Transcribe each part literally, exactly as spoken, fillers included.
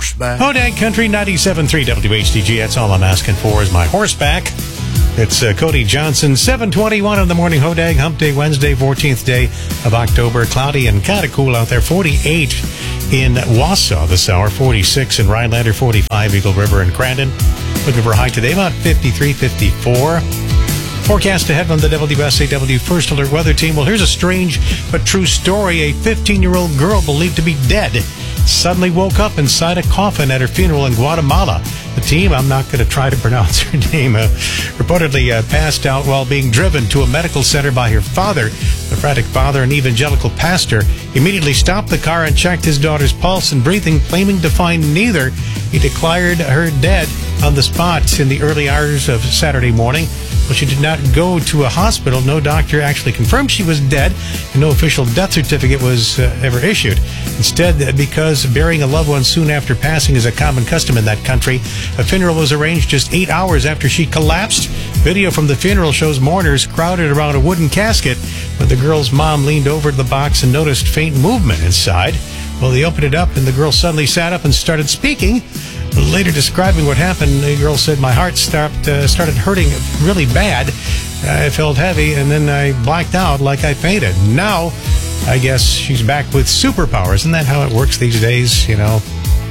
horseback. Hodag Country ninety-seven point three W H D G. That's all I'm asking for is my horseback. It's uh, Cody Johnson, seven twenty-one in the morning. Hodag, Hump Day, Wednesday, fourteenth day of October. Cloudy and kind of cool out there. forty-eight in Wausau this hour. forty-six in Rhinelander. forty-five Eagle River and Crandon. Looking for a high today, about fifty-three, fifty-four. Forecast ahead from the W S A W First Alert Weather Team. Well, here's a strange but true story. A fifteen-year-old girl believed to be dead suddenly woke up inside a coffin at her funeral in Guatemala. The team, I'm not going to try to pronounce her name, uh, reportedly uh, passed out while being driven to a medical center by her father. The frantic father, an evangelical pastor, immediately stopped the car and checked his daughter's pulse and breathing, claiming to find neither. He declared her dead on the spot in the early hours of Saturday morning. Well, she did not go to a hospital. No doctor actually confirmed she was dead, and no official death certificate was uh, ever issued. Instead, because burying a loved one soon after passing is a common custom in that country, a funeral was arranged just eight hours after she collapsed. Video from the funeral shows mourners crowded around a wooden casket when the girl's mom leaned over to the box and noticed faint movement inside. Well, they opened it up, and the girl suddenly sat up and started speaking. Later describing what happened, the girl said, my heart stopped, uh, started hurting really bad. I felt heavy, and then I blacked out like I fainted. Now, I guess she's back with superpowers. Isn't that how it works these days, you know?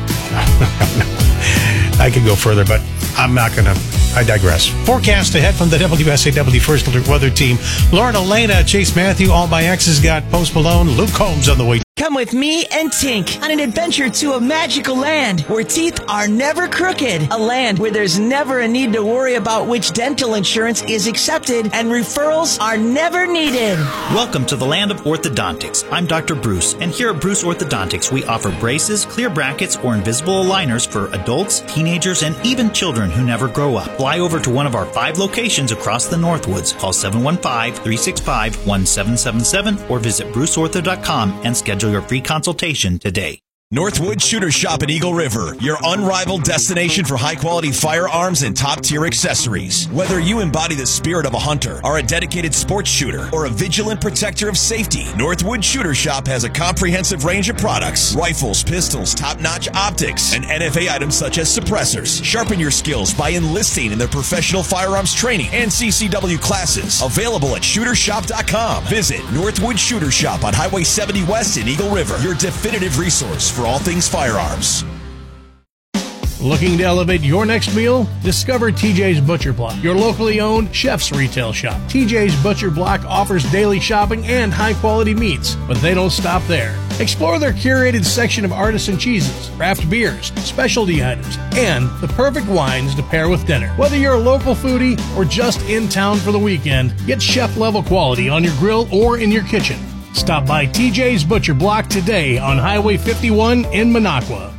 I could go further, but I'm not going to. I digress. Forecast ahead from the W S A W First Alert Weather Team. Lauren Elena, Chase Matthew, All My Exes got Post Malone, Luke Combs on the way. Come with me and Tink on an adventure to a magical land where teeth are never crooked. A land where there's never a need to worry about which dental insurance is accepted and referrals are never needed. Welcome to the land of orthodontics. I'm Doctor Bruce, and here at Bruce Orthodontics, we offer braces, clear brackets, or invisible aligners for adults, teenagers, and even children who never grow up. Fly over to one of our five locations across the Northwoods. Call seven one five, three six five, one seven seven seven or visit bruce ortho dot com and schedule your free consultation today. Northwood Shooter Shop in Eagle River, your unrivaled destination for high-quality firearms and top-tier accessories. Whether you embody the spirit of a hunter, are a dedicated sports shooter, or a vigilant protector of safety, Northwood Shooter Shop has a comprehensive range of products: rifles, pistols, top-notch optics, and N F A items such as suppressors. Sharpen your skills by enlisting in their professional firearms training and C C W classes. Available at shooter shop dot com. Visit Northwood Shooter Shop on Highway seventy West in Eagle River, your definitive resource for all things firearms. Looking to elevate your next meal? Discover T J's Butcher Block, your locally owned chef's retail shop. T J's Butcher Block offers daily shopping and high-quality meats, but they don't stop there. Explore their curated section of artisan cheeses, craft beers, specialty items, and the perfect wines to pair with dinner. Whether you're a local foodie or just in town for the weekend, get chef-level quality on your grill or in your kitchen. Stop by T J's Butcher Block today on Highway fifty-one in Minocqua.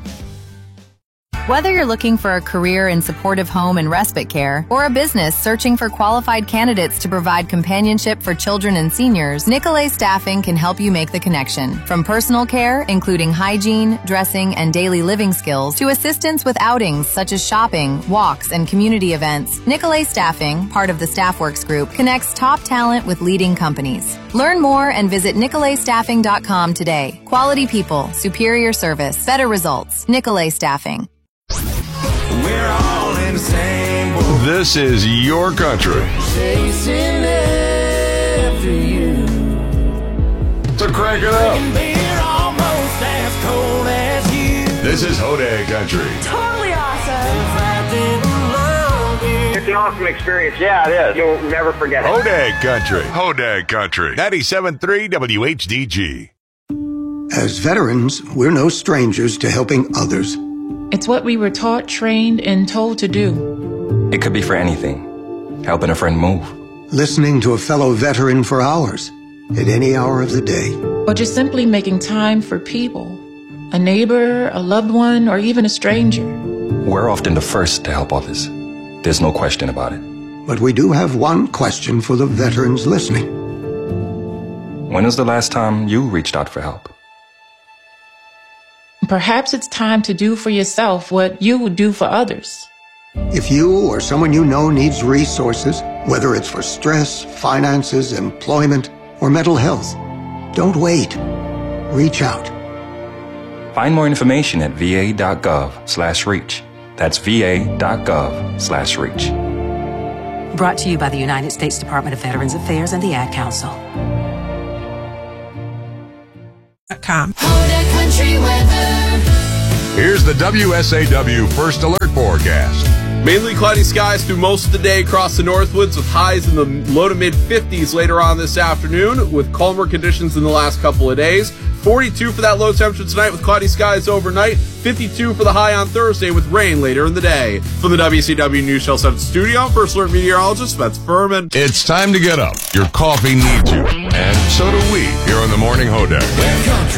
Whether you're looking for a career in supportive home and respite care or a business searching for qualified candidates to provide companionship for children and seniors, Nicolay Staffing can help you make the connection. From personal care, including hygiene, dressing, and daily living skills, to assistance with outings such as shopping, walks, and community events, Nicolay Staffing, part of the StaffWorks Group, connects top talent with leading companies. Learn more and visit nicolay staffing dot com today. Quality people, superior service, better results. Nicolay Staffing. We're all in the same boat. This is your country. Chasing after you. So crank it up. Beer almost as cold as you. This is Hodag Country. Totally awesome. It's an awesome experience. Yeah, it is. You'll never forget it. Hodag Country. Hodag Country. ninety-seven point three W H D G. As veterans, we're no strangers to helping others. It's what we were taught, trained, and told to do. It could be for anything. Helping a friend move. Listening to a fellow veteran for hours, at any hour of the day. Or just simply making time for people. A neighbor, a loved one, or even a stranger. We're often the first to help others. There's no question about it. But we do have one question for the veterans listening. When was the last time you reached out for help? Perhaps it's time to do for yourself what you would do for others. If you or someone you know needs resources, whether it's for stress, finances, employment, or mental health, don't wait. Reach out. Find more information at va.gov slash reach. That's va.gov slash reach. Brought to you by the United States Department of Veterans Affairs and the Ad Council. Com. Here's the W S A W First Alert forecast. Mainly cloudy skies through most of the day across the Northwoods, with highs in the low to mid fifties later on this afternoon, with calmer conditions in the last couple of days. forty-two for that low temperature tonight with cloudy skies overnight. fifty-two for the high on Thursday with rain later in the day. From the W C W News Shell seven studio, First Alert meteorologist Spence Furman. It's time to get up. Your coffee needs you. And so do we here on the Morning Hodag.